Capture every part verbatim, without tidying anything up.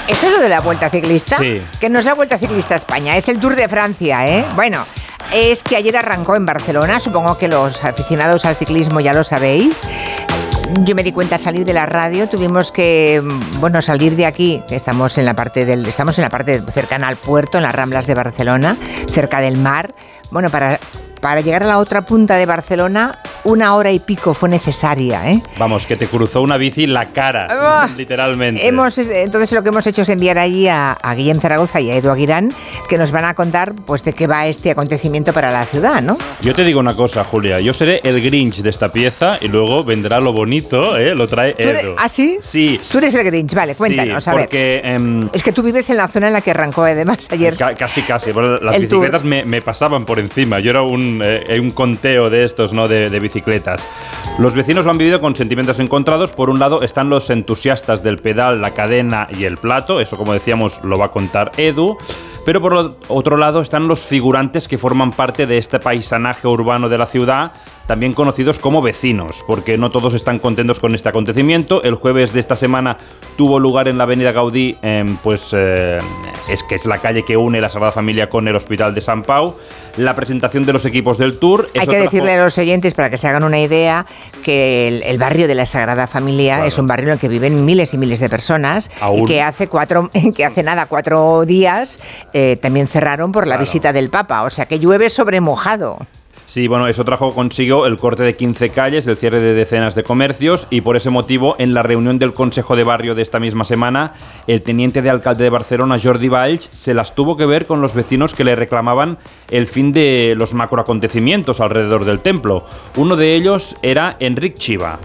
¿Esto es lo de la Vuelta Ciclista? Sí. Que no es la Vuelta Ciclista a España, es el Tour de Francia, ¿eh? Bueno, es que ayer arrancó en Barcelona, supongo que los aficionados al ciclismo ya lo sabéis. Yo me di cuenta al salir de la radio, tuvimos que, bueno, salir de aquí, que estamos en la parte del, estamos en la parte cercana al puerto, en las Ramblas de Barcelona, cerca del mar. Bueno, para, para llegar a la otra punta de Barcelona, una hora y pico fue necesaria, ¿eh? Vamos, que te cruzó una bici la cara, Ah, literalmente. Hemos, entonces lo que hemos hecho es enviar allí a, a Guillem Zaragoza y a Edu Aguirán, que nos van a contar pues de qué va este acontecimiento para la ciudad, ¿no? Yo te digo una cosa, Julia, yo seré el Grinch de esta pieza y luego vendrá lo bonito, ¿eh? Lo trae ¿Tú eres- Edu. ¿Ah, sí? Sí. Tú eres el Grinch, vale, cuéntanos, sí, a ver. porque, em, Es que tú vives en la zona en la que arrancó además ayer. Ca- casi, casi. Bueno, las El bicicletas me, me pasaban por encima. Yo era un, eh, un conteo de estos, ¿no? De, de bicicletas. Los vecinos lo han vivido con sentimientos encontrados. Por un lado están los entusiastas del pedal, la cadena y el plato. Eso, como decíamos, lo va a contar Edu. Pero por otro lado están los figurantes que forman parte de este paisanaje urbano de la ciudad, también conocidos como vecinos, porque no todos están contentos con este acontecimiento. El jueves de esta semana tuvo lugar en la avenida Gaudí, eh, pues eh, es que es la calle que une la Sagrada Familia con el Hospital de Sant Pau, la presentación de los equipos del Tour. Hay Eso que trajo- decirle a los oyentes, para que se hagan una idea, que el, el barrio de la Sagrada Familia Claro. es un barrio en el que viven miles y miles de personas Aún. y que hace cuatro, que hace nada, cuatro días eh, también cerraron por la Claro. visita del Papa, o sea que llueve sobre mojado. Sí, bueno, eso trajo consigo el corte de quince calles, el cierre de decenas de comercios y por ese motivo, en la reunión del Consejo de Barrio de esta misma semana, el teniente de alcalde de Barcelona, Jordi Valls, se las tuvo que ver con los vecinos que le reclamaban el fin de los macroacontecimientos alrededor del templo. Uno de ellos era Enric Chiva.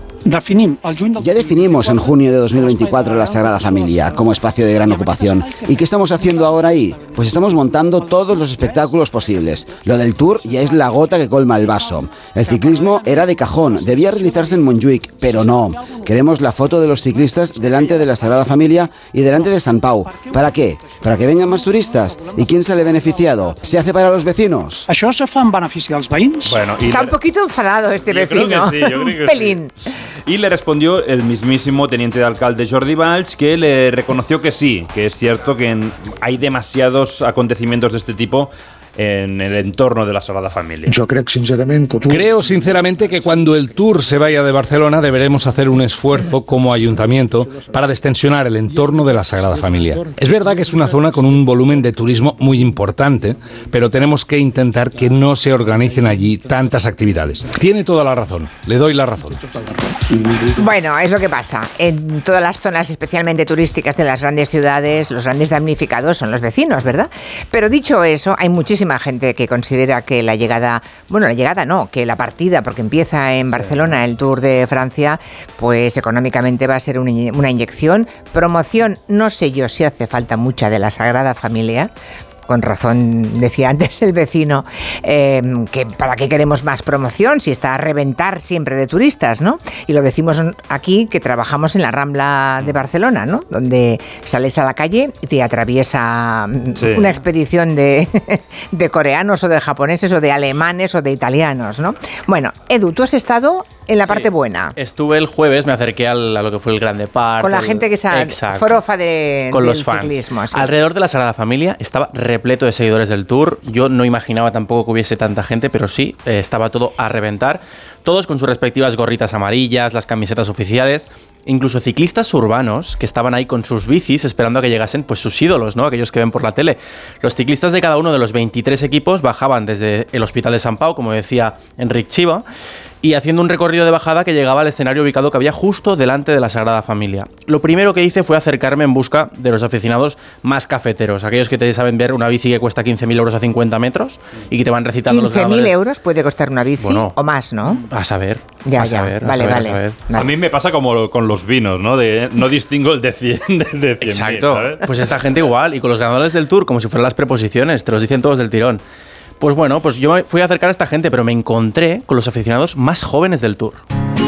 Ya definimos en junio de dos mil veinticuatro la Sagrada Familia como espacio de gran ocupación. ¿Y qué estamos haciendo ahora ahí? Pues estamos montando todos los espectáculos posibles. Lo del Tour ya es la gota que colma el vaso. El ciclismo era de cajón, debía realizarse en Montjuïc, pero no. Queremos la foto de los ciclistas delante de la Sagrada Familia y delante de Sant Pau. ¿Para qué? ¿Para que vengan más turistas? ¿Y quién sale beneficiado? ¿Se hace para los vecinos? Això se fa en benefici dels veïns? Bueno, y Está le- un poquito enfadado este Yo creo vecino. que sí, yo creo que un pelín. sí. Y le respondió el mismísimo teniente de alcalde Jordi Valls, que le reconoció que sí, que es cierto que en- hay demasiados acontecimientos de este tipo en el entorno de la Sagrada Familia. Yo creo sinceramente que Creo sinceramente que cuando el Tour se vaya de Barcelona deberemos hacer un esfuerzo como ayuntamiento para destensionar el entorno de la Sagrada Familia. Es verdad que es una zona con un volumen de turismo muy importante, pero tenemos que intentar que no se organicen allí tantas actividades. Tiene toda la razón, le doy la razón. Bueno, es lo que pasa. En todas las zonas, especialmente turísticas de las grandes ciudades, los grandes damnificados son los vecinos, ¿verdad? Pero dicho eso, hay muchísima gente que considera que la llegada, bueno, la llegada no, que la partida, porque empieza en Barcelona el Tour de Francia, pues económicamente va a ser una inye- una inyección. Promoción, no sé yo si hace falta mucha de la Sagrada Familia. Con razón decía antes el vecino, eh, que para qué queremos más promoción si está a reventar siempre de turistas, ¿no? Y lo decimos aquí, que trabajamos en la Rambla de Barcelona, ¿no? Donde sales a la calle y te atraviesa mm, Sí. una expedición de, de coreanos o de japoneses o de alemanes o de italianos, ¿no? Bueno, Edu, tú has estado en la Sí. parte buena, Estuve el jueves, me acerqué al- a lo que fue el Grande Park. con la el- gente que se Exacto. forofa de, Con del los fans. ciclismo. sí. Alrededor de la Sagrada Familia estaba repleto de seguidores del Tour. Yo no imaginaba tampoco que hubiese tanta gente, pero sí, eh, estaba todo a reventar. Todos con sus respectivas gorritas amarillas, las camisetas oficiales. Incluso ciclistas urbanos que estaban ahí con sus bicis esperando a que llegasen pues sus ídolos, ¿no? Aquellos que ven por la tele. Los ciclistas de cada uno de los veintitrés equipos bajaban desde el Hospital de Sant Pau, como decía Enric Chiva, y haciendo un recorrido de bajada que llegaba al escenario ubicado que había justo delante de la Sagrada Familia. Lo primero que hice fue acercarme en busca de los aficionados más cafeteros, aquellos que te saben ver una bici que cuesta quince mil euros a cincuenta metros y que te van recitando los quince mil ganadores. euros puede costar una bici, Bueno. o más, ¿no? A saber. Ya, a ya, saber, a vale, saber, a vale. saber. Vale. A mí me pasa como con los vinos, ¿no? De, no distingo el de cien del de cien mil, Exacto. ¿sabes? Pues esta gente igual. Y con los ganadores del Tour, como si fueran las preposiciones, te los dicen todos del tirón. Pues bueno, pues yo me fui a acercar a esta gente, pero me encontré con los aficionados más jóvenes del Tour.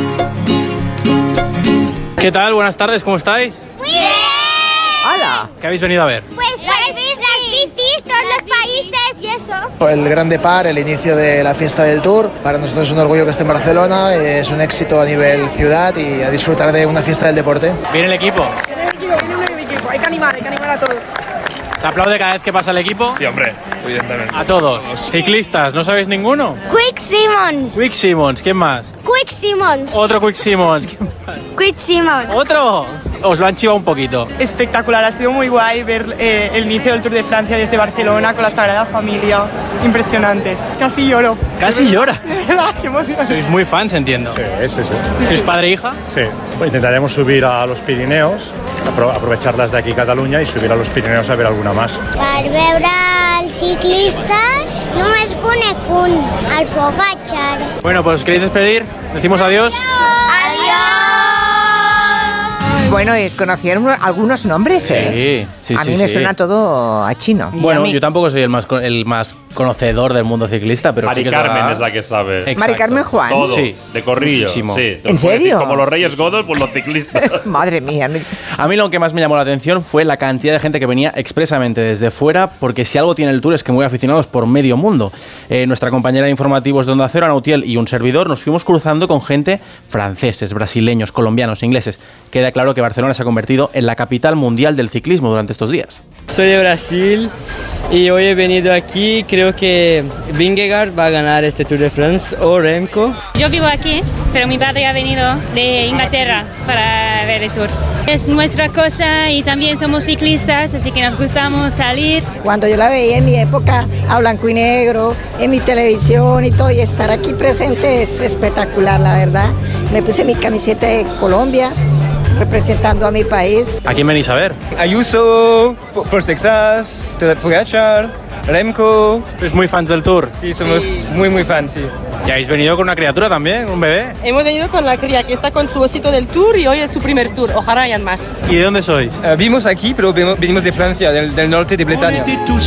¿Qué tal? Buenas tardes, ¿cómo estáis? ¡Hala! ¿Qué habéis venido a ver? Pues las bicis, todos los países y eso. El Grande Park, el inicio de la fiesta del Tour, para nosotros es un orgullo que esté en Barcelona, es un éxito a nivel ciudad y a disfrutar de una fiesta del deporte. ¿Viene el equipo? hay que animar, hay que animar a todos. ¿Se aplaude cada vez que pasa el equipo? Sí, hombre, evidentemente. A todos. Ciclistas, ¿no sabéis ninguno? Quick Simmons. Quick Simmons, ¿quién más? Quick Simmons. Otro Quick Simmons. ¿Quién más? Quick Simmons. ¿Otro? Os lo han chivado un poquito. Espectacular, ha sido muy guay ver eh, el inicio del Tour de Francia desde Barcelona con la Sagrada Familia. Impresionante. Casi lloro. Casi lloras. Qué emoción. Sois muy fans, entiendo. Sí, sí, sí. ¿Sois padre e hija? Sí. Intentaremos subir a los Pirineos, apro aprovecharlas de aquí Cataluña y subir a los Pirineos a ver alguna más. Per veure els ciclistes només conec un, el Pogačar. Bueno, pues ¿queréis despedir? ¿Decimos adiós? Bueno, ¿y conocieron algunos nombres? ¿eh? Sí, sí, A sí, mí me sí. suena todo a chino. Bueno, yo tampoco soy el más, co- el más conocedor del mundo ciclista, pero Mari sí que Carmen verdad. es la que sabe. Exacto. Mari Carmen Juan. Todo, Sí. de corrillo. Muchísimo. Sí, te ¿En lo puedo decir, serio? como los Reyes Godos, pues los ciclistas. Madre mía. no- A mí lo que más me llamó la atención fue la cantidad de gente que venía expresamente desde fuera, porque si algo tiene el Tour es que muy aficionados por medio mundo. Eh, nuestra compañera de informativos de Onda Cero, Ana Utiel, y un servidor nos fuimos cruzando con gente franceses, brasileños, colombianos, ingleses. Queda claro que Barcelona se ha convertido en la capital mundial del ciclismo durante estos días. Soy de Brasil y hoy he venido aquí. Creo que Vingegaard va a ganar este Tour de France o Remco. Yo vivo aquí, pero mi padre ha venido de Inglaterra para ver el Tour. Es nuestra cosa y también somos ciclistas, así que nos gustamos salir. Cuando yo la veía en mi época a blanco y negro, en mi televisión y todo, y estar aquí presente es espectacular, la verdad. Me puse mi camiseta de Colombia, representando a mi país. ¿A quién venís a ver? Ayuso, por Texas, Pogačar, Remco. ¿Sois muy fans del Tour? Sí, somos muy muy fans, sí. ¿Y habéis venido con una criatura también, un bebé? Hemos venido con la cría que está con su osito del Tour y hoy es su primer Tour. Ojalá hayan más. ¿Y de dónde sois? Uh, vimos aquí, pero venimos de Francia, del, del norte de Bretaña.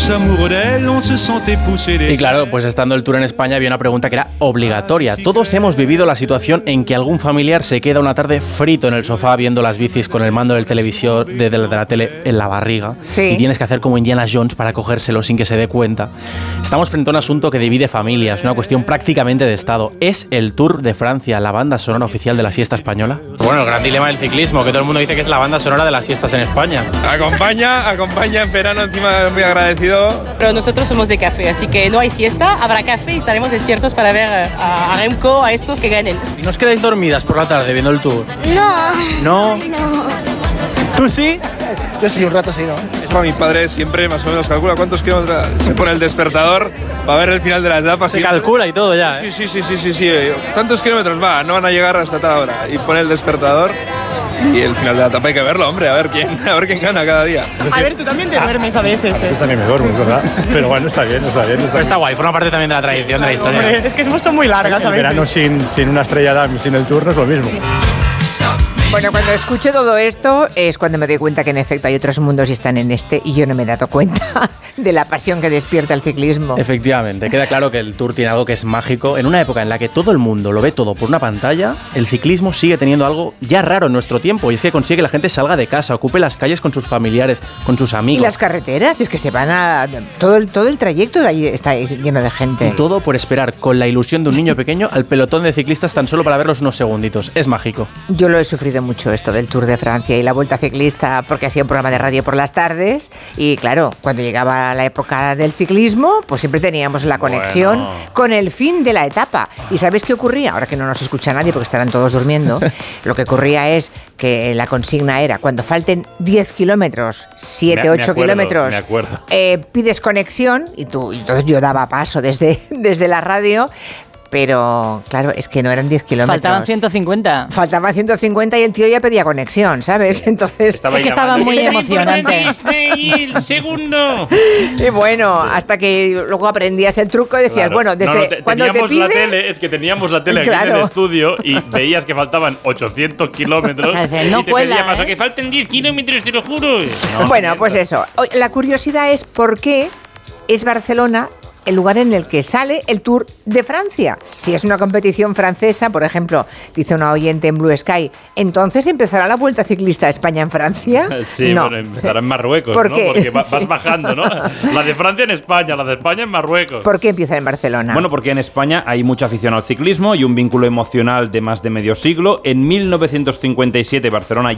Y claro, pues estando el Tour en España había una pregunta que era obligatoria. Todos hemos vivido la situación en que algún familiar se queda una tarde frito en el sofá viendo las bicis con el mando del televisor de, de, la, de la tele en la barriga. Sí. Y tienes que hacer como Indiana Jones para cogérselo sin que se dé cuenta. Estamos frente a un asunto que divide familias, una cuestión prácticamente de Estado. ¿Es el Tour de Francia la banda sonora oficial de la siesta española? Bueno, el gran dilema del ciclismo, que todo el mundo dice que es la banda sonora de las siestas en España. Acompaña, acompaña en verano, encima muy agradecido. Pero nosotros somos de café, así que no hay siesta, habrá café y estaremos despiertos para ver a, a Remco, a estos que ganen. ¿Y no os quedáis dormidas por la tarde viendo el Tour? No. ¿No? No. ¿Tú sí? Yo sí, un rato sí, ¿no? Eso a mi padre siempre más o menos calcula cuántos kilómetros. Se pone el despertador para ver el final de la etapa. Se siempre. calcula y todo ya, ¿eh? Sí, sí, sí, sí, sí, sí. ¿Cuántos kilómetros va? No van a llegar hasta tal hora. Y pone el despertador y el final de la etapa hay que verlo, hombre, a ver quién, a ver quién gana cada día. A ver, tú también te duermes a veces. Yo también me duermo, es verdad. Pero bueno, está bien, está bien. Está, Pero está guay, forma parte también de la tradición de la historia. Hombre, es que son muy largas a El veces. verano sin, sin una estrella Damm y sin el Tour no es lo mismo. Bueno, cuando escucho todo esto es cuando me doy cuenta que en efecto hay otros mundos y están en este y yo no me he dado cuenta de la pasión que despierta el ciclismo. Efectivamente, queda claro que el Tour tiene algo que es mágico. En una época en la que todo el mundo lo ve todo por una pantalla, el ciclismo sigue teniendo algo ya raro en nuestro tiempo, y es que consigue que la gente salga de casa, ocupe las calles con sus familiares, con sus amigos. Y las carreteras, es que se van a... Todo el, todo el trayecto ahí está lleno de gente. Y todo por esperar con la ilusión de un niño pequeño al pelotón de ciclistas tan solo para verlos unos segunditos. Es mágico. Yo lo he sufrido mucho esto del Tour de Francia y la Vuelta Ciclista porque hacía un programa de radio por las tardes y claro, cuando llegaba la época del ciclismo, pues siempre teníamos la conexión Bueno. con el fin de la etapa. ¿Y sabes qué ocurría? Ahora que no nos escucha nadie porque estarán todos durmiendo, lo que ocurría es que la consigna era cuando falten diez kilómetros, siete, Me- me ocho acuerdo, kilómetros, me acuerdo. eh, pides conexión y tú, y entonces yo daba paso desde, desde la radio. Pero, claro, es que no eran diez kilómetros. Faltaban ciento cincuenta. Faltaban ciento cincuenta y el tío ya pedía conexión, ¿sabes? Entonces... Estaba es que estaba muy emocionante. el segundo. Y bueno, hasta que luego aprendías el truco y decías, Claro. bueno, desde No, no, te- cuando te teníamos pide... la tele, es que teníamos la tele aquí en Claro. el estudio y veías que faltaban ochocientos kilómetros No y te cuela, pedía paso ¿eh? que falten diez kilómetros, te lo juro. No, Bueno, pues eso. O- La curiosidad es por qué es Barcelona el lugar en el que sale el Tour de Francia. Si es una competición francesa, por ejemplo, dice una oyente en Blue Sky, ¿entonces empezará la Vuelta Ciclista a España en Francia? Sí, no. bueno, empezará en Marruecos, ¿Por ¿no? qué? Porque va- vas Sí. bajando, ¿no? La de Francia en España, la de España en Marruecos. ¿Por qué empieza en Barcelona? Bueno, porque en España hay mucha afición al ciclismo y un vínculo emocional de más de medio siglo. En mil novecientos cincuenta y siete Barcelona